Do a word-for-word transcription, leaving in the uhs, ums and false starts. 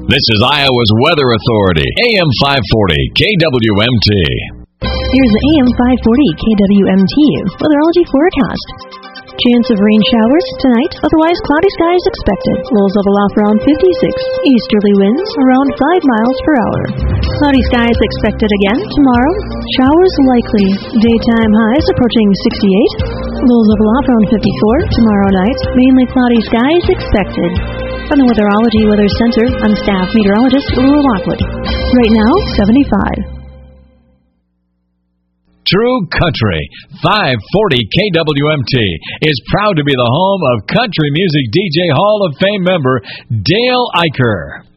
This is Iowa's Weather Authority, A M five forty K W M T. Here's the A M five forty K W M T weatherology forecast. Chance of rain showers tonight, otherwise cloudy skies expected. Lows level off around fifty-six. Easterly winds around five miles per hour. Cloudy skies expected again tomorrow. Showers likely. Daytime highs approaching sixty-eight. Lows level off around fifty-four. Tomorrow night, mainly cloudy skies expected. From the Weatherology Weather Center, I'm staff meteorologist Laura Lockwood. Right now, seventy-five. True Country, five forty K W M T, is proud to be the home of country music D J Hall of Fame member Dale Eicher.